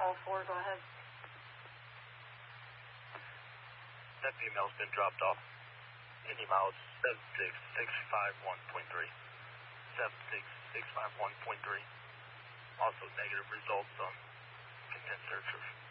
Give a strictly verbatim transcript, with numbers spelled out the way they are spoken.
Control four, go ahead. That female's been dropped off. Indy miles seven six six five one point three. seven six six five one point three. Also negative results on content searcher.